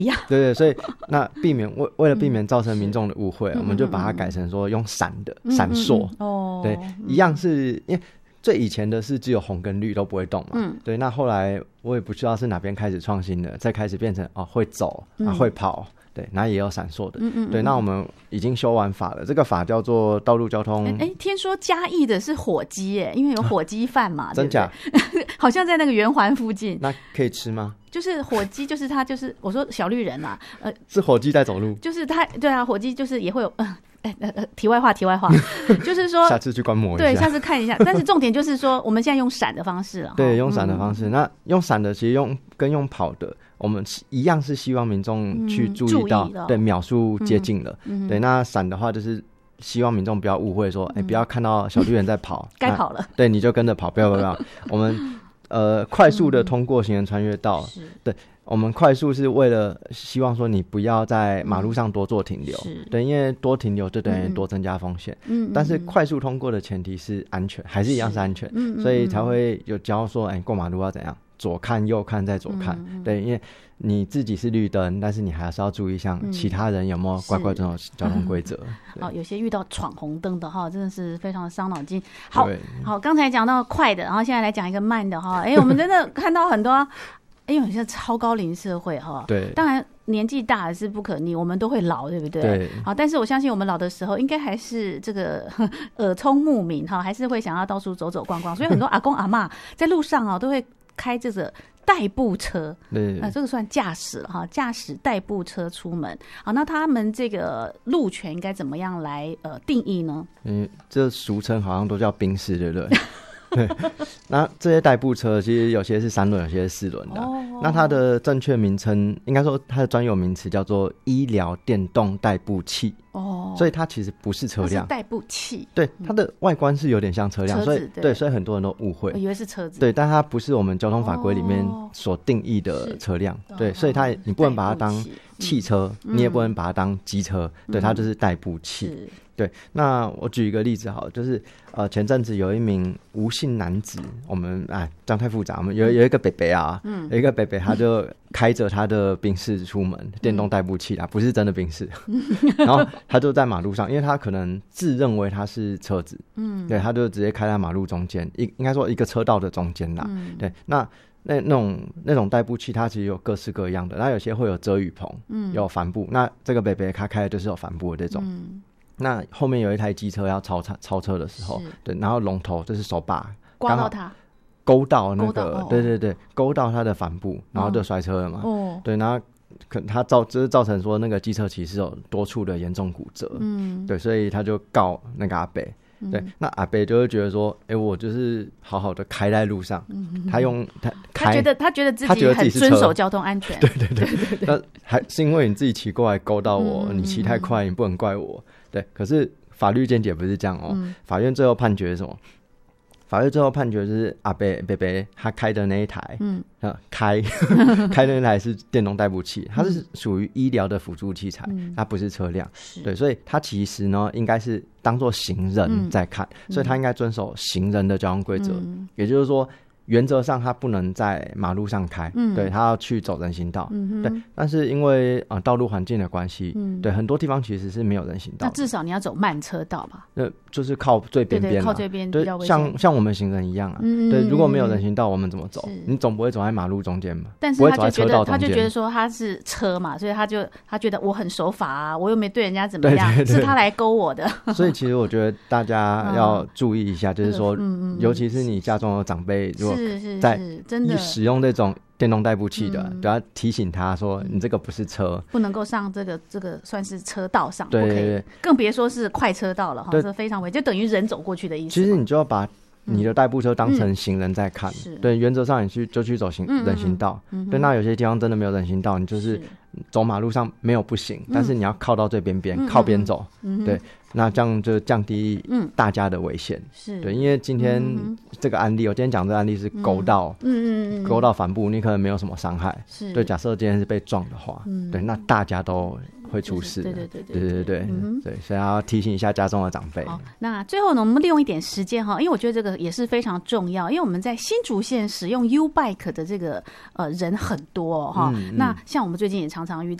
一样。 对对，所以那为了避免造成民众的误会，我们就把它改成说用闪的闪烁。对，一样是因为最以前的是只有红跟绿都不会动嘛。对，那后来我也不知道是哪边开始创新的，再开始变成会走会跑。对，那也有闪烁的。对，那我们已经修完法了，这个法叫做道路交通。 听说嘉义的是火鸡耶，因为有火鸡饭嘛。 真假？ 好像在那个圆环附近。 那可以吃吗？ 就是火鸡，就是它就是我说小绿人啊， 是火鸡在走路。 就是它，对啊，火鸡就是也会有题外话，就是说下次去观摩一下， 对，下次看一下。但是重点就是说，我们现在用闪的方式了。 对，用闪的方式。那用闪的，其实跟用跑的，我们一样是希望民众去注意到，对，秒数接近了。对，那闪的话就是希望民众不要误会说，不要看到小绿人在跑， 该跑了， 对，你就跟着跑，不要，我们快速的通过行人穿越道，对。我们快速是为了希望说你不要在马路上多做停留，对，因为多停留就等于多增加风险。但是快速通过的前提是安全，还是一样是安全，所以才会有教说，过马路要怎样，左看右看再左看。对，因为你自己是绿灯，但是你还是要注意像其他人有没有乖乖遵守交通规则。 有些遇到闯红灯的哈，真的是非常的伤脑筋。好，刚才讲到快的，然后现在来讲一个慢的哈。我们真的看到很多。因为现在超高龄社会哈， 对， 当然年纪大的是不可逆，我们都会老，对不对？ 对。 好，但是我相信我们老的时候，应该还是这个耳聪目明哈，还是会想要到处走走逛逛。所以很多阿公阿嬷在路上都会开这个代步车， 对， 这个算驾驶了哈，驾驶代步车出门。好，那他们这个路权应该怎么样来定义呢？ 这俗称好像都叫宾士，对不对？对，那这些代步车其实有些是3轮，有些是4轮的。那它的正确名称，应该说它的专有名词叫做医疗电动代步器。所以它其实不是车辆， 是代步器。 对，它的外观是有点像车辆，所以很多人都误会， 以为是车子。 对，但它不是我们交通法规里面所定义的车辆。对，所以你不能把它当汽车，你也不能把它当机车。对，它就是代步器。对，那我举一个例子好了，就是前阵子有一名吴姓男子，我们这样太复杂，我们有一个北北啊，有一个北北，他就开着他的宾士出门，电动代步器啦，不是真的宾士，然后他就在马路上，因为他可能自认为他是车子，对，他就直接开在马路中间，应该说一个车道的中间啦，对，那种代步器，它其实有各式各样的，那有些会有遮雨棚，有帆布，那这个北北他开的就是有帆布的这种。那后面有一台机车要超车的时候，对，然后龙头就是手把刮到它， 勾到那个，对，勾到它的帆布，然后就摔车了嘛。对，然后它就是造成说那个机车骑士有多处的严重骨折。对，所以他就告那个阿伯。对，那阿伯就会觉得说，我就是好好的开在路上，他觉得自己很遵守交通安全。 对，那还是因为你自己骑过来勾到我，你骑太快，你不能怪我。对，可是法律见解不是这样法院最后判决是什么？法院最后判决就是阿伯他开的那一台，开的那台是电动代步器，它是属于医疗的辅助器材，它不是车辆。对，所以它其实呢应该是当作行人在看，所以它应该遵守行人的交通规则，也就是说。原则上他不能在马路上开，对，他要去走人行道，对。但是因为道路环境的关系，对，很多地方其实是没有人行道的。 那至少你要走慢车道吧？ 就是靠最边边， 靠最边比较危险。 像我们行人一样啊，对，如果没有人行道，我们怎么走？你总不会走在马路中间嘛？ 但是他就觉得说他是车嘛，所以他觉得我很守法啊，我又没对人家怎么样，是他来勾我的。 所以其实我觉得大家要注意一下，就是说，尤其是你家中有长辈，如果在使用这种电动代步器的，都要提醒他说，你这个不是车， 不能够上这个算是车道上， 对， 不可以，更别说是快车道了哈，这非常危险，就等于人走过去的意思。 其实你就要把你的代步车当成行人在看，对，原则上你就去走人行道，对，那有些地方真的没有人行道，你就是走马路上没有不行，但是你要靠到最边边，靠边走，对。那这样就降低大家的危险，对，因为今天这个案例，我今天讲这个案例是勾到帆布，你可能没有什么伤害，对。假设今天是被撞的话，对，那大家都会出事的。 对， 所以要提醒一下家中的长辈。 好，那最后呢，我们利用一点时间哈，因为我觉得这个也是非常重要，因为我们在新竹县使用 U-Bike 的这个人很多哈。那像我们最近也常常遇到。